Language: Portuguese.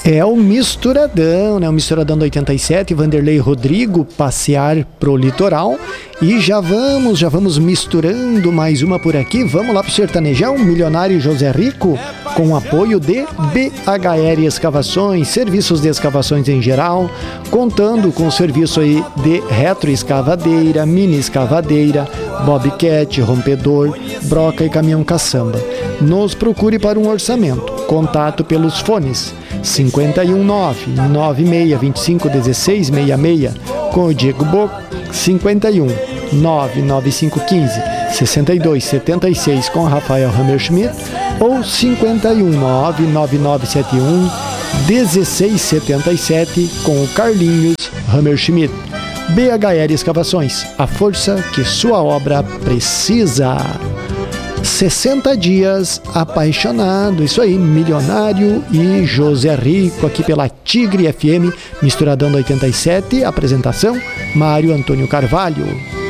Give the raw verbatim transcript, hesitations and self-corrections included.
É o Misturadão, né? O Misturadão do oitenta e sete, Vanderlei Rodrigo, Passear pro Litoral. E já vamos, já vamos misturando mais uma por aqui. Vamos lá pro sertanejão, Milionário José Rico, com apoio de B H R Escavações, serviços de escavações em geral, contando com o serviço aí de retroescavadeira, mini escavadeira, bobcat, rompedor, broca e caminhão caçamba. Nos procure para um orçamento. Contato pelos fones cinco um nove, nove seis dois cinco, um seis seis seis com o Diego Boc, cinco um nove, nove cinco um cinco, seis dois sete seis com Rafael Hammerschmidt ou cinco um nove, nove nove sete um, um seis sete sete com o Carlinhos Hammerschmidt. B H R Escavações, a força que sua obra precisa. sessenta dias apaixonado, isso aí, Milionário e José Rico aqui pela Tigre F M, Misturadão do oitenta e sete, apresentação Mário Antônio Carvalho.